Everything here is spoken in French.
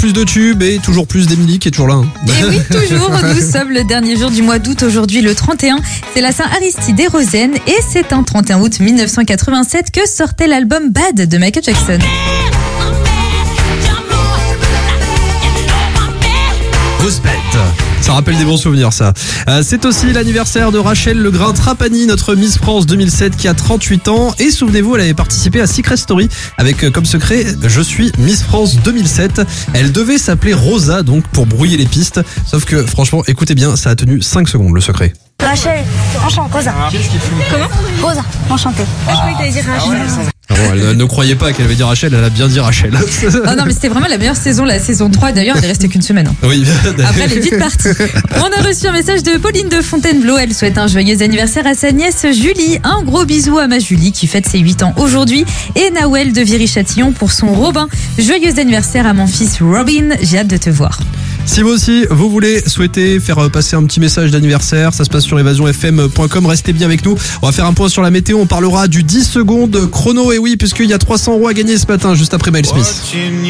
plus de tubes et toujours plus d'Émilie qui est toujours là. Et oui, toujours, nous sommes le dernier jour du mois d'août, aujourd'hui le 31. C'est la Saint-Aristide et Rosen et c'est un 31 août 1987 que sortait l'album Bad de Michael Jackson. Respect. Ça rappelle des bons souvenirs, ça. C'est aussi l'anniversaire de Rachel Legrain-Trapani, notre Miss France 2007 qui a 38 ans. Et souvenez-vous, elle avait participé à Secret Story avec comme secret « Je suis Miss France 2007 ». Elle devait s'appeler Rosa, donc pour brouiller les pistes. Sauf que franchement, écoutez bien, ça a tenu 5 secondes le secret. Rachel, enchantée. Rosa. Comment ? Rosa, enchantée. Je croyais que t'allais dire Rachel. Ah bon, elle ne croyait pas qu'elle allait dire Rachel, elle a bien dit Rachel. Oh non, mais c'était vraiment la meilleure saison, la saison 3. D'ailleurs, elle est restée qu'une semaine. Oui. Après, elle est vite partie. On a reçu un message de Pauline de Fontainebleau. Elle souhaite un joyeux anniversaire à sa nièce Julie. Un gros bisou à ma Julie qui fête ses 8 ans aujourd'hui. Et Nawel de Viry-Châtillon pour son Robin. Joyeux anniversaire à mon fils Robin. J'ai hâte de te voir. Si vous aussi, vous voulez souhaiter faire passer un petit message d'anniversaire, ça se passe sur évasionfm.com, restez bien avec nous. On va faire un point sur la météo, on parlera du 10 secondes chrono, et oui, puisqu'il y a 300 € à gagner ce matin, juste après Miles Smith.